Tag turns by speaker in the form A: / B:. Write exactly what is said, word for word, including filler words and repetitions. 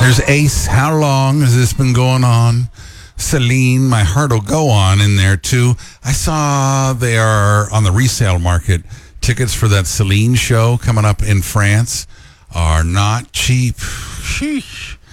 A: There's Ace. How long has this been going on? Celine, My Heart Will Go On in there too. I saw they are on the resale market. Tickets for that Celine show coming up in France are not cheap. Sheesh.